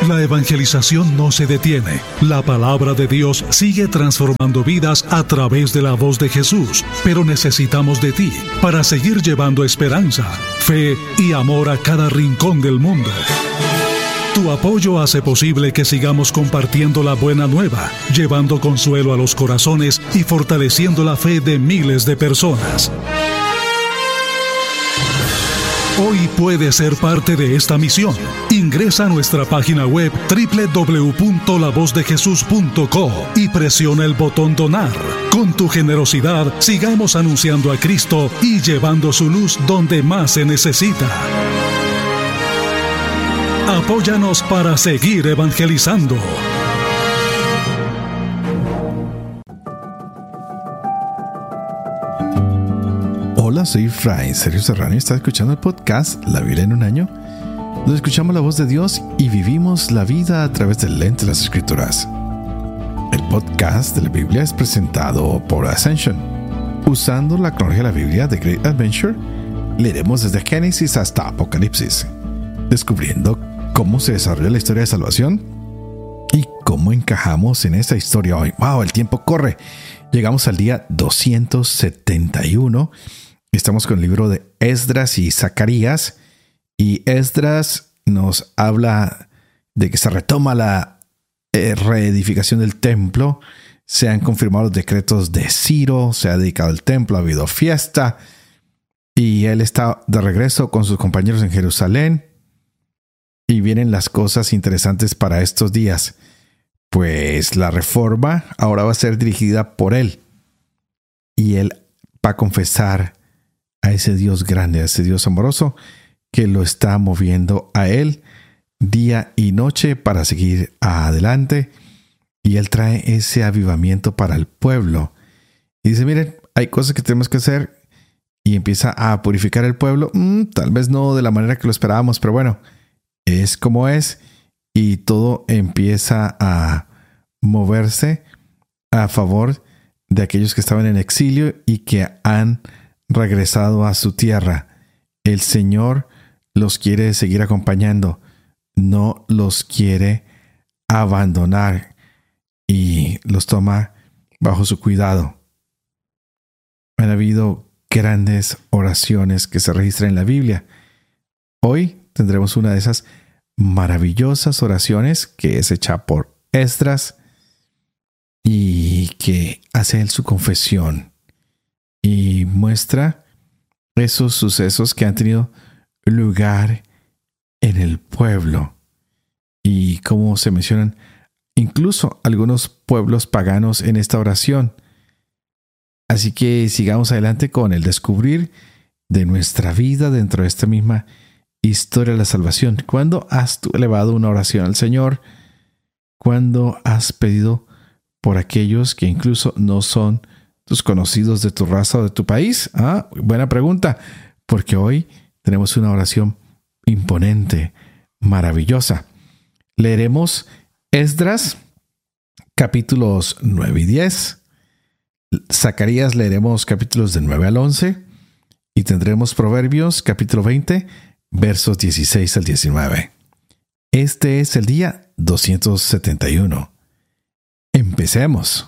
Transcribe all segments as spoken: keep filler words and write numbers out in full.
La evangelización no se detiene. La palabra de Dios sigue transformando vidas a través de la voz de Jesús, pero necesitamos de ti para seguir llevando esperanza, fe y amor a cada rincón del mundo. Tu apoyo hace posible que sigamos compartiendo la buena nueva, llevando consuelo a los corazones y fortaleciendo la fe de miles de personas. Hoy puedes ser parte de esta misión. Ingresa a nuestra página web doble u doble u doble u punto la voz de jesús punto co y presiona el botón Donar. Con tu generosidad, sigamos anunciando a Cristo y llevando su luz donde más se necesita. Apóyanos para seguir evangelizando. Hola, soy Fray Sergio Serrano y estás escuchando el podcast La Biblia en un año, donde escuchamos la voz de Dios y vivimos la vida a través del lente de las Escrituras. El podcast de la Biblia es presentado por Ascension. Usando la cronología de la Biblia de Great Adventure, leeremos desde Génesis hasta Apocalipsis, descubriendo cómo se desarrolla la historia de salvación y cómo encajamos en esa historia hoy. ¡Wow! El tiempo corre. Llegamos al día doscientos setenta y uno. Estamos con el libro de Esdras y Zacarías. Y Esdras nos habla de que se retoma la eh, reedificación del templo. Se han confirmado los decretos de Ciro. Se ha dedicado el templo. Ha habido fiesta. Y él está de regreso con sus compañeros en Jerusalén. Y vienen las cosas interesantes para estos días. Pues la reforma ahora va a ser dirigida por él. Y él va a confesar a ese Dios grande, a ese Dios amoroso que lo está moviendo a él día y noche para seguir adelante. Y él trae ese avivamiento para el pueblo. Y dice, miren, hay cosas que tenemos que hacer. Y empieza a purificar el pueblo. Mm, tal vez no de la manera que lo esperábamos, pero bueno, es como es. Y todo empieza a moverse a favor de aquellos que estaban en exilio y que han regresado a su tierra. El Señor los quiere seguir acompañando, no los quiere abandonar y los toma bajo su cuidado. Han habido grandes oraciones que se registran en la Biblia. Hoy tendremos una de esas maravillosas oraciones que es hecha por Esdras y que hace él su confesión y muestra esos sucesos que han tenido lugar en el pueblo y cómo se mencionan incluso algunos pueblos paganos en esta oración. Así que sigamos adelante con el descubrir de nuestra vida dentro de esta misma historia de la salvación. ¿Cuándo has tú elevado una oración al Señor? ¿Cuándo has pedido por aquellos que incluso no son tus conocidos de tu raza o de tu país? Ah, buena pregunta, porque hoy tenemos una oración imponente, maravillosa. Leeremos Esdras, capítulos nueve y diez. Zacarías leeremos capítulos de nueve al once. Y tendremos Proverbios, capítulo veinte, versos dieciséis al diecinueve. Este es el día doscientos setenta y uno. Empecemos.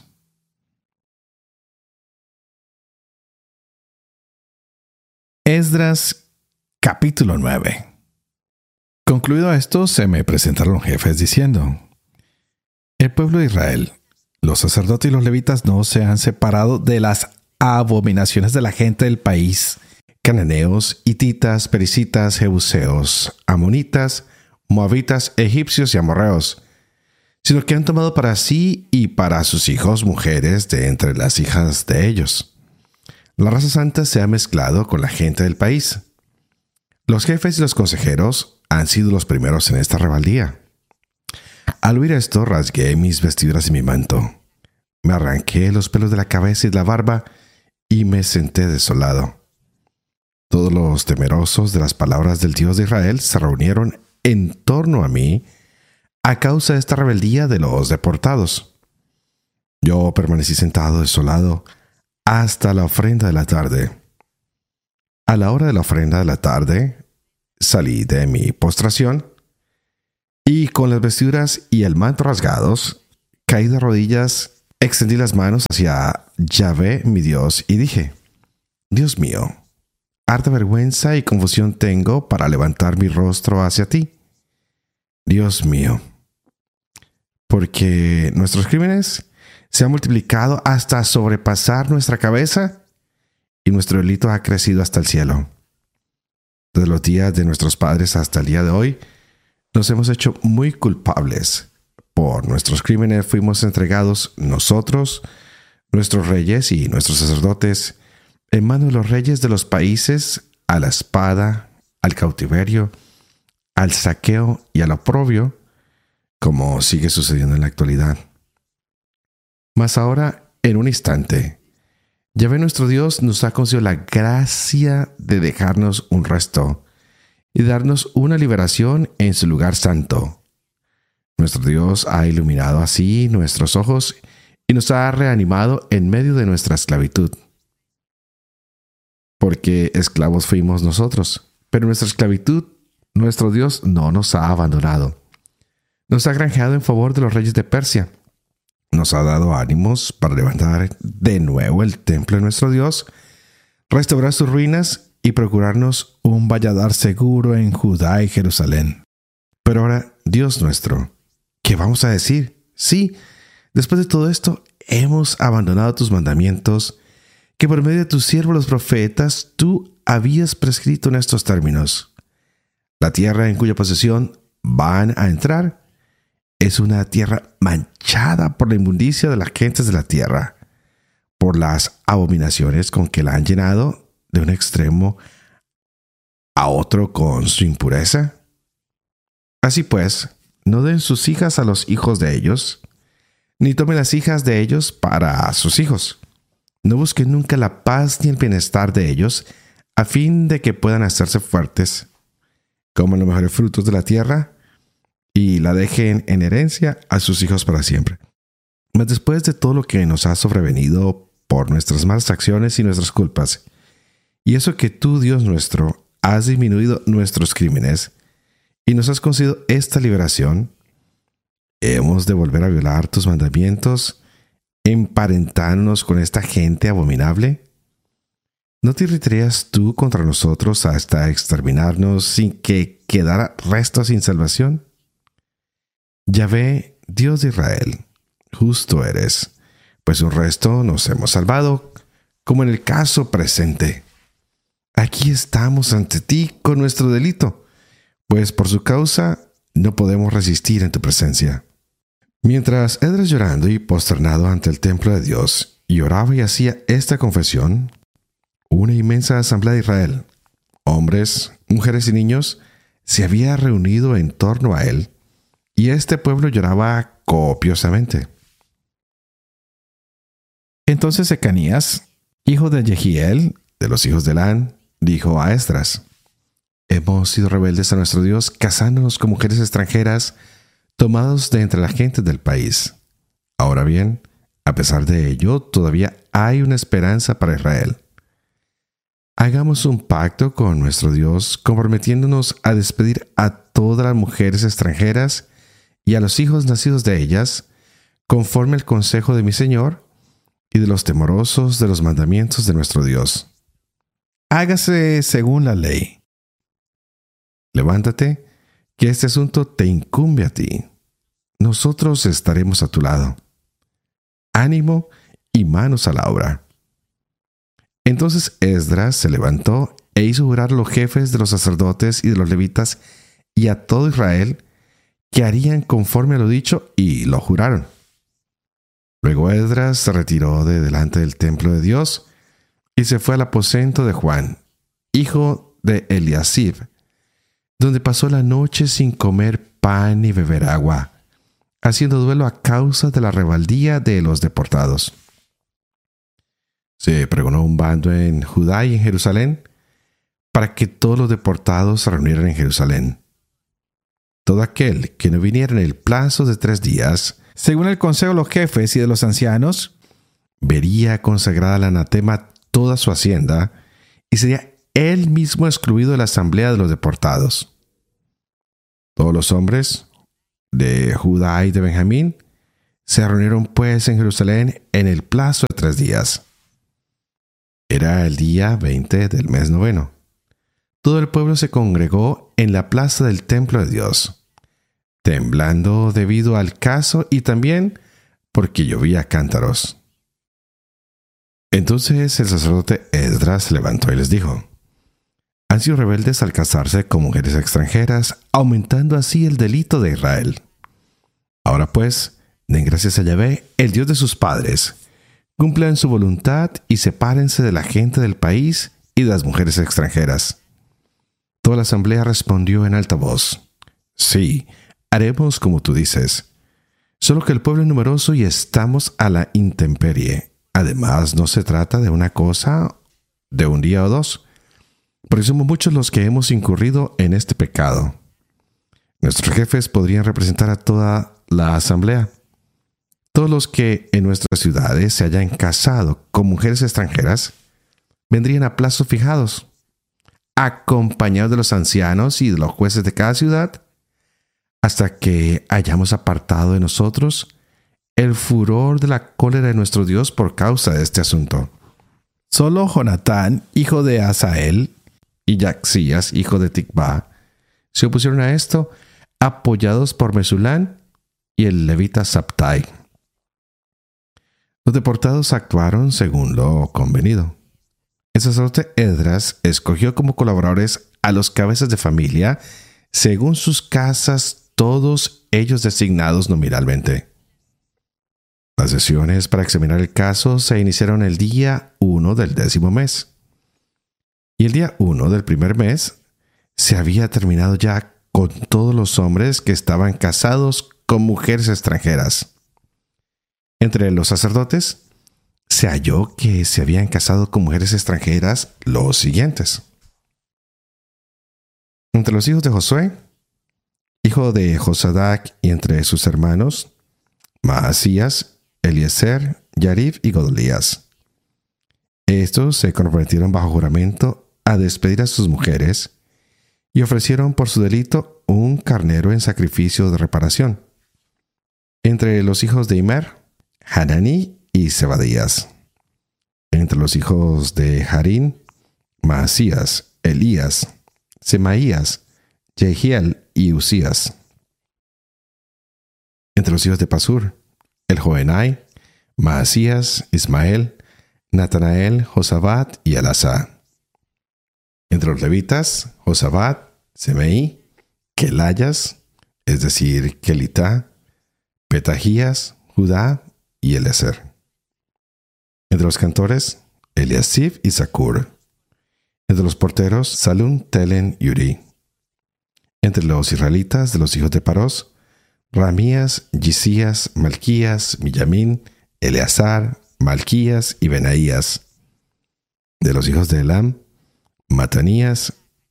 Esdras, capítulo nueve. Concluido esto, se me presentaron jefes diciendo: el pueblo de Israel, los sacerdotes y los levitas no se han separado de las abominaciones de la gente del país: cananeos, hititas, pericitas, jebuseos, amonitas, moabitas, egipcios y amorreos, sino que han tomado para sí y para sus hijos mujeres de entre las hijas de ellos. La raza santa se ha mezclado con la gente del país. Los jefes y los consejeros han sido los primeros en esta rebeldía. Al oír esto, rasgué mis vestiduras y mi manto. Me arranqué los pelos de la cabeza y de la barba y me senté desolado. Todos los temerosos de las palabras del Dios de Israel se reunieron en torno a mí a causa de esta rebeldía de los deportados. Yo permanecí sentado desolado hasta la ofrenda de la tarde. A la hora de la ofrenda de la tarde, salí de mi postración Y con las vestiduras y el manto rasgados, caí de rodillas, extendí las manos hacia Yahvé, mi Dios, y dije: Dios mío, harta vergüenza y confusión tengo para levantar mi rostro hacia ti. Dios mío, porque nuestros crímenes se han multiplicado hasta sobrepasar nuestra cabeza y nuestro delito ha crecido hasta el cielo. Desde los días de nuestros padres hasta el día de hoy, nos hemos hecho muy culpables. Por nuestros crímenes fuimos entregados nosotros, nuestros reyes y nuestros sacerdotes, en manos de los reyes de los países, a la espada, al cautiverio, al saqueo y al oprobio, como sigue sucediendo en la actualidad. Mas ahora, en un instante, Yahvé nuestro Dios nos ha concedido la gracia de dejarnos un resto y darnos una liberación en su lugar santo. Nuestro Dios ha iluminado así nuestros ojos y nos ha reanimado en medio de nuestra esclavitud. Porque esclavos fuimos nosotros, pero nuestra esclavitud, nuestro Dios no nos ha abandonado. Nos ha granjeado en favor de los reyes de Persia. Nos ha dado ánimos para levantar de nuevo el templo de nuestro Dios, restaurar sus ruinas y procurarnos un valladar seguro en Judá y Jerusalén. Pero ahora, Dios nuestro, ¿qué vamos a decir? Sí, después de todo esto, hemos abandonado tus mandamientos, que por medio de tus siervos los profetas tú habías prescrito en estos términos. La tierra en cuya posesión van a entrar es una tierra manchada por la inmundicia de las gentes de la tierra, por las abominaciones con que la han llenado de un extremo a otro con su impureza. Así pues, no den sus hijas a los hijos de ellos, ni tomen las hijas de ellos para sus hijos. No busquen nunca la paz ni el bienestar de ellos, a fin de que puedan hacerse fuertes. Coman los mejores frutos de la tierra y la dejen en herencia a sus hijos para siempre. Mas después de todo lo que nos ha sobrevenido por nuestras malas acciones y nuestras culpas, y eso que tú, Dios nuestro, has disminuido nuestros crímenes y nos has concedido esta liberación, ¿hemos de volver a violar tus mandamientos, emparentándonos con esta gente abominable? ¿No te irritarías tú contra nosotros hasta exterminarnos sin que quedara resto sin salvación? Yahvé, Dios de Israel, justo eres, pues un resto nos hemos salvado, como en el caso presente. Aquí estamos ante ti con nuestro delito, pues por su causa no podemos resistir en tu presencia. Mientras Esdras, llorando y posternado ante el templo de Dios, y oraba y hacía esta confesión, una inmensa asamblea de Israel, hombres, mujeres y niños, se había reunido en torno a él, y este pueblo lloraba copiosamente. Entonces Secanías, hijo de Jehiel, de los hijos de Elán, dijo a Esdras: Hemos sido rebeldes a nuestro Dios, casándonos con mujeres extranjeras, tomados de entre la gente del país. Ahora bien, a pesar de ello, todavía hay una esperanza para Israel. Hagamos un pacto con nuestro Dios, comprometiéndonos a despedir a todas las mujeres extranjeras y a los hijos nacidos de ellas, conforme al consejo de mi Señor y de los temorosos de los mandamientos de nuestro Dios. Hágase según la ley. Levántate, que este asunto te incumbe a ti. Nosotros estaremos a tu lado. Ánimo y manos a la obra. Entonces Esdras se levantó e hizo jurar a los jefes de los sacerdotes y de los levitas y a todo Israel que harían conforme a lo dicho, y lo juraron. Luego Esdras se retiró de delante del templo de Dios y se fue al aposento de Juan, hijo de Eliasib, donde pasó la noche sin comer pan ni beber agua, haciendo duelo a causa de la rebeldía de los deportados. Se pregonó un bando en Judá y en Jerusalén para que todos los deportados se reunieran en Jerusalén. Todo aquel que no viniera en el plazo de tres días, según el consejo de los jefes y de los ancianos, vería consagrada al anatema toda su hacienda y sería él mismo excluido de la asamblea de los deportados. Todos los hombres, de Judá y de Benjamín se reunieron pues en Jerusalén en el plazo de tres días. Era el día veinte del mes noveno. Todo el pueblo se congregó en la plaza del templo de Dios, temblando debido al caso y también porque llovía cántaros. Entonces el sacerdote Esdras se levantó y les dijo: han sido rebeldes al casarse con mujeres extranjeras, aumentando así el delito de Israel. Ahora pues, den gracias a Yahvé, el Dios de sus padres. Cumplan su voluntad y sepárense de la gente del país y de las mujeres extranjeras. Toda la asamblea respondió en alta voz: sí, haremos como tú dices. Solo que el pueblo es numeroso y estamos a la intemperie. Además, no se trata de una cosa de un día o dos, porque somos muchos los que hemos incurrido en este pecado. Nuestros jefes podrían representar a toda la asamblea. Todos los que en nuestras ciudades se hayan casado con mujeres extranjeras vendrían a plazos fijados, acompañados de los ancianos y de los jueces de cada ciudad, hasta que hayamos apartado de nosotros el furor de la cólera de nuestro Dios por causa de este asunto. Solo Jonatán, hijo de Asael, y Yaxías, hijo de Tikvá, se opusieron a esto, apoyados por Mesulán y el levita Sabtai. Los deportados actuaron según lo convenido. El sacerdote Esdras escogió como colaboradores a los cabezas de familia, según sus casas, todos ellos designados nominalmente. Las sesiones para examinar el caso se iniciaron el día uno del décimo mes. Y el día uno del primer mes se había terminado ya con todos los hombres que estaban casados con mujeres extranjeras. Entre los sacerdotes se halló que se habían casado con mujeres extranjeras los siguientes. Entre los hijos de Josué, hijo de Josadac, y entre sus hermanos, Maasías, Eliezer, Yarib y Godolías. Estos se comprometieron bajo juramento a despedir a sus mujeres y ofrecieron por su delito un carnero en sacrificio de reparación. Entre los hijos de Immer, Hananí y Zebadías. Entre los hijos de Harín, Maasías, Elías, Semaías, Jehiel y Usías. Entre los hijos de Pasur, el Joenai, Maasías, Ismael, Natanael, Josabat y Alasá. Entre los levitas, Josabat, Semeí, Kelayas, es decir, Kelitá, Petajías, Judá y Eliezer. Entre los cantores, Eliasib y Zacur. Entre los porteros, Salum, Telen y Uri. Entre los israelitas de los hijos de Parós, Ramías, Yisías, Malquías, Millamín, Eleazar, Malquías y Benaías. De los hijos de Elam, Matanías,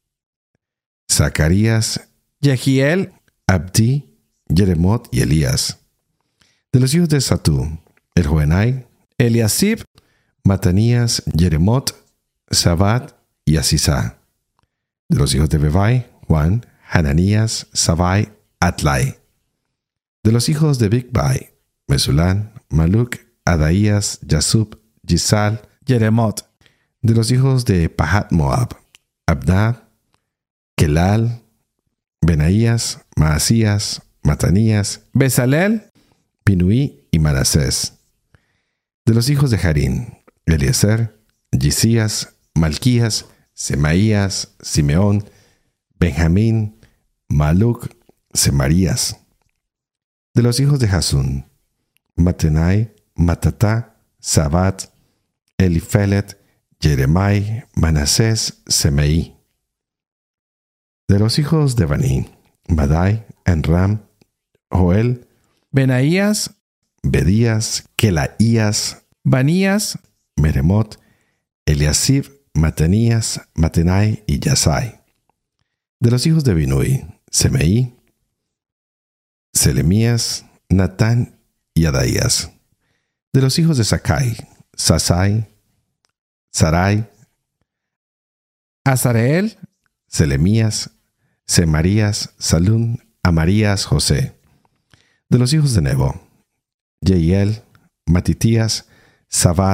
Zacarías, Jehiel, Abdi, Jeremot y Elías. De los hijos de Satú, el Joenai, Eliasib, Matanías, Jeremot, Sabat y Asisá. De los hijos de Bebai, Juan, Hananías, Sabai, Atlai. De los hijos de Bigbai, Mesulán, Maluk, Adaías, Yasub, Yisal, Jeremot. De los hijos de Pahat Moab, Abdá, Kelal, Benaías, Maasías, Matanías, Bezalel, Pinuí y Manasés. De los hijos de Harín, Eliezer, Yisías, Malquías, Semaías, Simeón, Benjamín, Maluk, Semarías. De los hijos de Jasún, Matenai, Matatá, Sabat, Elifelet, Jeremai, Manasés, Semeí. De los hijos de Baní, Madai, Enram, Joel, Benaías, Bedías, Kelaías, Banías, Meremot, Eliasib, Matanías, Matenai y Yasai. De los hijos de Binui, Semeí, Selemías, Natán y Adaías. De los hijos de Sakai, Sasai, Sarai, Azareel, Selemías, Semarías, Salún, Amarías, José. De los hijos de Nebo: Jehiel, Matitías, Zabad,